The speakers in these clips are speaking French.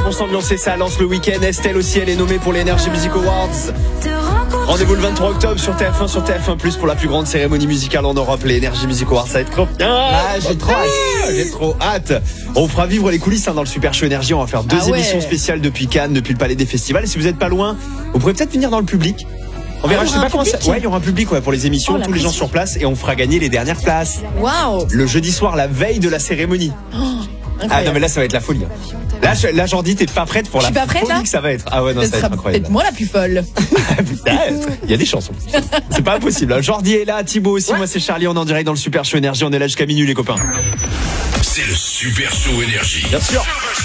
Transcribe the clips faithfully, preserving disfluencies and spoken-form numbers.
pour s'ambiancer, ça lance le week-end. Estelle aussi, elle est nommée pour les Energy Music Awards. Rendez-vous le vingt-trois octobre sur T F un, sur T F un plus, pour la plus grande cérémonie musicale en Europe, les Energy Music Awards. Ça va être trop bien. Ah, j'ai trop hâte. J'ai trop hâte. On vous fera vivre les coulisses hein, dans le Super Show Énergie. On va faire deux Ah ouais. émissions spéciales depuis Cannes, depuis le Palais des Festivals. Et si vous n'êtes pas loin, vous pourrez peut-être venir dans le public. On verra, Ah, je sais pas comment ça. Ouais, il y aura un public ouais, pour les émissions, Oh, la tous les gens pression. sur place, et on fera gagner les dernières places. Waouh. Le jeudi soir, la veille de la cérémonie. Ah non mais là ça va être la folie. Là, je, là Jordi, t'es pas prête pour Je la suis pas prête, folie là que ça va être. Ah ouais non, Ce ça va sera être incroyable. peut-être moi la plus folle. Peut-être. Il y a des chansons. C'est pas impossible. hein. Jordi est là, Thibaut aussi, ouais. Moi c'est Charlie, on est en direct dans le Super Show Énergie, on est là jusqu'à minuit les copains. C'est le Super Show Énergie. Bien sûr.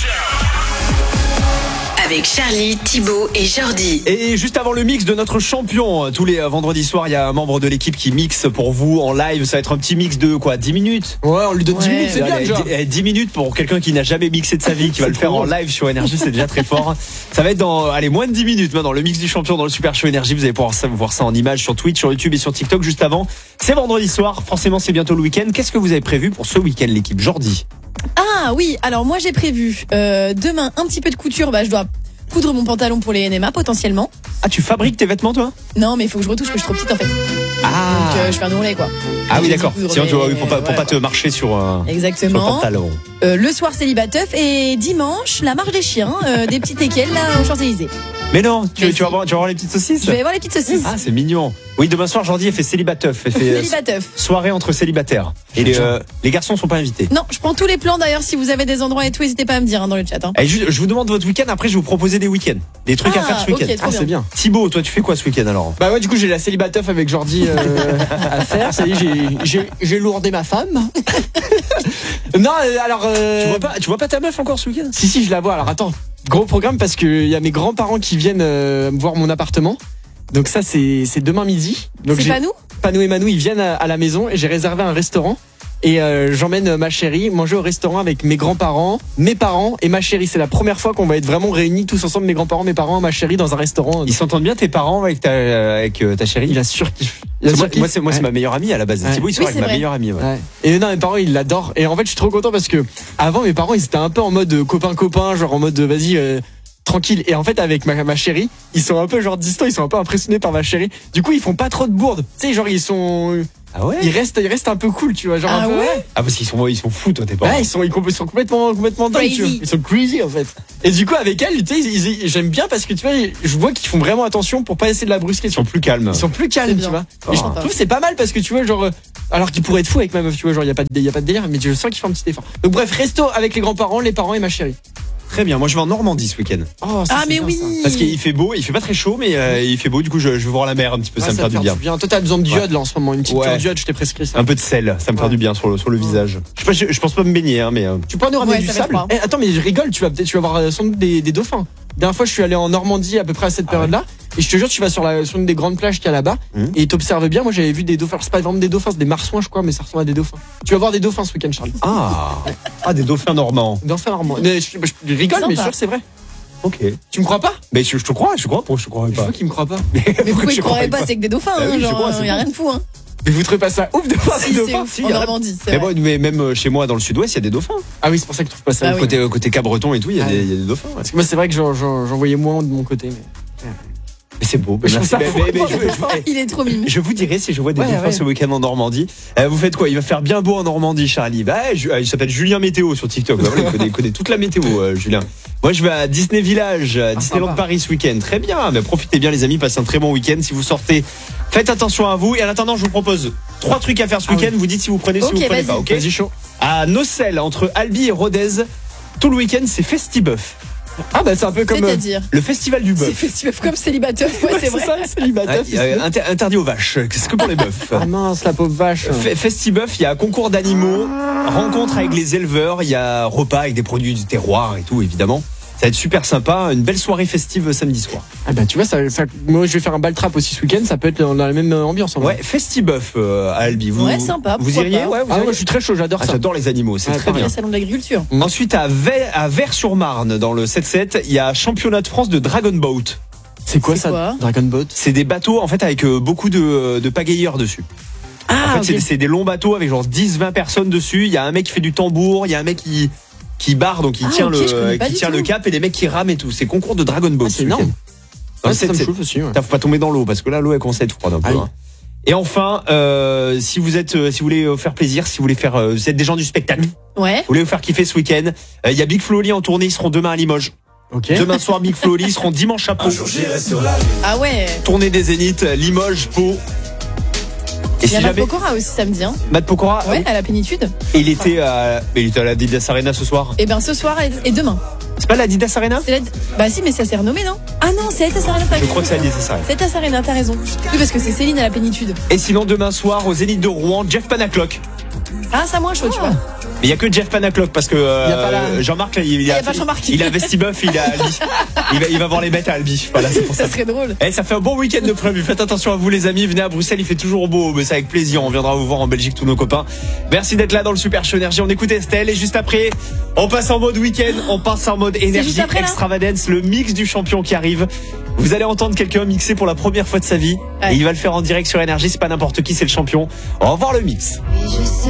Avec Charlie, Thibaut et Jordi. Et juste avant le mix de notre champion, tous les vendredis soirs, il y a un membre de l'équipe qui mixe pour vous en live. Ça va être un petit mix de quoi, dix minutes? Ouais, on lui donne dix Ouais. minutes, c'est bien Allez, déjà. dix- dix minutes pour quelqu'un qui n'a jamais mixé de sa vie, qui va le faire en live sur Énergie, c'est déjà très fort. Ça va être dans, allez, moins de dix minutes maintenant, le mix du champion dans le Super Show Énergie. Vous allez pouvoir ça- voir ça en images sur Twitch, sur YouTube et sur TikTok juste avant. C'est vendredi soir, forcément c'est bientôt le week-end. Qu'est-ce que vous avez prévu pour ce week-end l'équipe? Jordi? Ah oui, alors moi j'ai prévu euh, demain un petit peu de couture. Bah je dois coudre mon pantalon pour les N M A potentiellement. Ah, tu fabriques tes vêtements toi? Non mais il faut que je retouche, que je suis trop petite en fait. Ah, Donc euh, je fais un ourlet quoi. ah oui Je d'accord. coudre Sinon tu vois, les- oui, pour pas, pour ouais, pas te marcher sur, euh, sur le Exactement. pantalon. Euh, le soir c'est Libateuf et dimanche la marche des chiens, euh, des petits teckels là aux Champs-Élysées. Mais non, tu, Mais tu, vas si. voir, tu vas voir les petites saucisses? Je vais voir les petites saucisses. Ah, c'est mignon. Oui, demain soir, Jordi, elle fait célibateuf. Elle fait euh, Libateuf. soirée entre célibataires. Et les, euh, les garçons sont pas invités. Non, je prends tous les plans d'ailleurs. Si vous avez des endroits et tout, n'hésitez pas à me dire hein, dans le chat. Hein. Et je, je vous demande votre week-end, après je vais vous proposer des week-ends. Des trucs à Ah, faire ce week-end. ok, trop Ah, c'est bien. Thibaut, toi tu fais quoi ce week-end alors? Bah ouais, du coup j'ai la célibateuf avec Jordi euh, à faire. Ça y est, j'ai- j'ai j'ai lourdé ma femme. Non, euh, alors. euh, Tu vois pas, tu vois pas ta meuf encore ce week-end? Si si, je la vois. Alors attends, gros programme parce que il y a mes grands-parents qui viennent euh, voir mon appartement. Donc ça c'est c'est demain midi. Donc C'est j'ai- pas nous Panou et Manou ils viennent à, à la maison et j'ai réservé un restaurant. Et euh, j'emmène ma chérie manger au restaurant avec mes grands-parents, mes parents et ma chérie. C'est la première fois qu'on va être vraiment réunis tous ensemble, mes grands-parents, mes parents, ma chérie, dans un restaurant. Ils s'entendent bien tes parents avec ta, euh, avec euh, ta chérie? Il a surkiffé. Il a C'est moi, surkiffé. moi, c'est moi c'est Ouais. ma meilleure amie à la base. Ouais. Thibaut il sort Oui, avec c'est ma vrai. meilleure amie. Ouais. Ouais. Et non, mes parents ils l'adorent. Et en fait, je suis trop content parce que avant mes parents ils étaient un peu en mode copain-copain, genre en mode vas-y. Euh, tranquille. Et en fait avec ma, ma chérie ils sont un peu genre distants, ils sont un peu impressionnés par ma chérie. Du coup ils font pas trop de bourdes. Tu sais, genre ils sont Ah ouais? ils restent ils restent un peu cool, tu vois, genre Ah un peu ouais Ah parce qu'ils sont, ils sont fous toi tes parents. Ouais, ils sont, ils com- ils sont complètement, complètement dingues, Crazy. tu vois. Ils sont crazy, en fait. Et du coup, avec elle, tu sais, ils- ils- j'aime bien parce que, tu vois, je vois qu'ils font vraiment attention pour pas essayer de la brusquer. Ils sont plus calmes. Ils sont plus calmes, C'est tu bien. vois. Oh. Et je trouve que c'est pas mal parce que, tu vois, genre, euh, alors qu'ils pourraient être fous avec ma meuf, tu vois, genre, y a pas de, y a pas de délire, mais je sens qu'ils font un petit effort. Donc, bref, resto avec les grands-parents, les parents et ma chérie. Très bien. Moi je vais en Normandie ce week-end. Oh, ça, Ah c'est mais bien, oui. ça. Parce qu'il fait beau, il fait pas très chaud, mais euh, il fait beau. Du coup, je, je vais voir la mer un petit peu. Ouais, ça me fait du fait bien. Toi, t'as besoin de diode, Ouais. là, en ce moment. Une petite Ouais. cure diode, je t'ai prescrit ça. Un peu de sel, ça me fait Ouais. du bien sur le, sur le visage. Je, sais pas, je, je pense pas me baigner, hein, mais. euh, Tu peux nous ramener Ouais, du ça va sable? être froid. Eh, attends, mais je rigole, tu vas peut-être, tu vas voir euh, sans doute des, des dauphins. La dernière fois, je suis allé en Normandie à peu près à cette Ah période-là. Et je te jure, tu vas sur, la, sur une des grandes plages qu'il y a là-bas. Mhm. Et t'observes bien. Moi, j'avais vu des dauphins. Alors, c'est pas vraiment des dauphins, c'est des marsouins, je crois, mais ça ressemble à des dauphins. Tu vas voir des dauphins ce week-end, Charlie. Ah, ah des dauphins normands. Des dauphins normands. Mais Je, je- je rigole, Sympa. mais je suis sûr que c'est vrai. Ok. Tu me crois pas? Mais je, je te crois, je te crois. Pourquoi je te crois Je pas? vois qu'il me croit pas. Mais Pourquoi pourquoi je ils croiraient crois pas, c'est que des dauphins, Bah hein, oui, je genre, crois, c'est y a bon. rien de fou, hein. Mais vous trouvez pas ça ouf de voir Si, des c'est dauphins? ouf. Si, En y a- Normandie, c'est Mais, vrai. bon, mais même euh, chez moi dans le sud-ouest, il y a des dauphins. Ah oui, c'est pour ça que tu trouves pas ça Bah ouf. oui. Côté, côté Cabreton et tout, il y, a Ah des- oui. il y a des dauphins. ouais. Parce que moi, c'est vrai que j'en, j'en, j'en voyais moins de mon côté. Mais... Mais c'est beau. Mais je merci. trouve ça Mais- mais- mais fou. je, je- Il est trop mimi. je vous dirai si je vois des Ouais, dauphins ouais. ce week-end en Normandie. Euh, vous faites quoi? Il va faire bien beau en Normandie, Charlie. Bah, je- il s'appelle Julien Météo sur TikTok. Bah, voilà, il, connaît, il connaît toute la météo, euh, Julien. Moi, je vais à Disney Village, à Disneyland sympa. Paris ce week-end. Très bien. Mais profitez bien, les amis. Passez un très bon week-end. Si vous sortez, faites attention à vous. Et en attendant, je vous propose trois trucs à faire ce Ah week-end. oui. Vous dites si vous prenez, Ok, si vous prenez vas-y. pas. Ok. Vas-y, chaud. À Nocelles, entre Albi et Rodez, tout le week-end, c'est Festibuff. Ah bah, c'est un peu comme. euh, C'est-à-dire. Le festival du C'est bœuf. festival comme célibataire, ouais, ouais, c'est vrai. ça, célibataire. Ah, euh, inter- interdit aux vaches. Qu'est-ce que pour les bœufs? Ah mince, la pauvre vache. Fe- Festibuff, il y a concours d'animaux, rencontre avec les éleveurs, il y a repas avec des produits du terroir et tout, évidemment. Ça va être super sympa, une belle soirée festive samedi soir. Ah bah tu vois, ça, ça- moi je vais faire un bal trap aussi ce week-end, ça peut être dans la même ambiance en vrai. Ouais, Festibuff euh, à Albi. Vous, Ouais, sympa, Vous pourquoi iriez? pas. Ouais, vous Ah iriez moi je suis très chaud, j'adore Ah, ça. j'adore les animaux, c'est Ouais, très pareil. bien. Le salon de l'agriculture. Ensuite, à, Ve- à Vers-sur-Marne, dans le sept sept, il y a championnat de France de Dragon Boat. C'est quoi C'est ça quoi Dragon Boat. C'est des bateaux, en fait, avec euh, beaucoup de, de pagayeurs dessus. Ah, En fait, ok. c'est- c'est des longs bateaux avec genre dix vingt personnes dessus. Il y a un mec qui fait du tambour, il y a un mec qui, qui barre, donc il Ah, tient ok, je le, connais pas qui du tient tout. le cap et des mecs qui rament et tout. C'est concours de Dragon Ball. Ah, ce c'est énorme. week-end. Ouais, Non, ça me c'est- chauffe aussi. Ouais. Putain, faut pas tomber dans l'eau parce que là l'eau elle commence à être froide un peu. Ah oui. hein. Et enfin, euh, si vous êtes, euh, si vous voulez euh, faire plaisir, si vous voulez faire, euh, vous êtes des gens du spectacle, vous Ouais. voulez vous faire kiffer ce week-end, euh, il y a Big Flo et Oli en tournée, ils seront demain à Limoges. Ok. Demain soir Big Flo et Oli, ils seront dimanche à Pau. Ah ouais. Tournée des Zéniths, Limoges, Pau. Et Il y si a Matt jamais Pokora aussi samedi. Hein. Matt Pokora, Ouais, à la plénitude. et il était à, mais il était à la Adidas Arena ce soir. Et ben ce soir et, et demain. C'est pas la Adidas Arena? C'est la... Bah si, mais ça s'est renommé, non? Ah non, c'est Etas Arena. Je crois que c'est Adidas Arena. C'est Etas Arena, t'as raison. Oui, parce que c'est Céline à la plénitude. Et sinon demain soir au Zénith de Rouen, Jeff Panaclock. Ah, ça moins chaud, tu vois. Mais il y a que Jeff Panaclock parce que euh, Il y a pas la- Jean-Marc là, il, il y a, a pas Jean-Marc. il a Vestibuff, il a Albi. il, va, il va voir les bêtes à Albi. Voilà, c'est pour ça. Ça serait drôle. Eh, ça fait un bon week-end de prévu. Faites attention à vous les amis. Venez à Bruxelles, il fait toujours beau, mais c'est avec plaisir. On viendra vous voir en Belgique, tous nos copains. Merci d'être là dans le Super Show Énergie. On écoute Estelle et juste après, on passe en mode week-end, on passe en mode énergie juste après, là extravagance, le mix du champion qui arrive. Vous allez entendre quelqu'un mixer pour la première fois de sa vie Ouais. et il va le faire en direct sur Énergie. C'est pas n'importe qui, c'est le champion. On va voir le mix. Oui, je sais